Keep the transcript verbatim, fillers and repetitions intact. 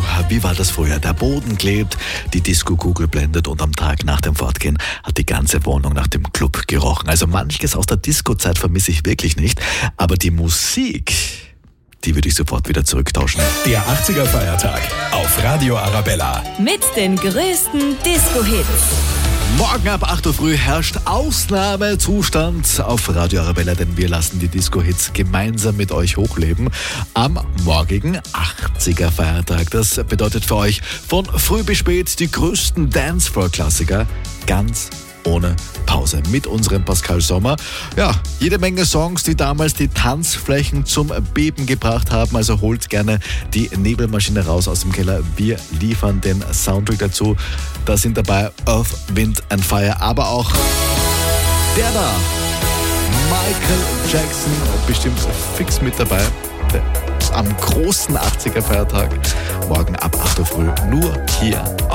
puh, wie war das früher? Der Boden klebt, die Disco-Kugel blendet und am Tag nach dem Fortgehen hat die ganze Wohnung nach dem Club gerochen. Also manches aus der Disco-Zeit vermisse ich wirklich nicht, aber die Musik, die würde ich sofort wieder zurücktauschen. Der achtziger Feiertag auf Radio Arabella. Mit den größten Disco-Hits. Morgen ab acht Uhr früh herrscht Ausnahmezustand auf Radio Arabella, denn wir lassen die Disco-Hits gemeinsam mit euch hochleben am morgigen achtziger Feiertag. Das bedeutet für euch von früh bis spät die größten Dancefloor-Klassiker ganz ohne Pause mit unserem Pascal Sommer. Ja, jede Menge Songs, die damals die Tanzflächen zum Beben gebracht haben. Also holt gerne die Nebelmaschine raus aus dem Keller. Wir liefern den Soundtrack dazu. Da sind dabei Earth, Wind and Fire, aber auch der da, Michael Jackson, bestimmt fix mit dabei. Am großen achtziger Feiertag. Morgen ab acht Uhr früh, nur hier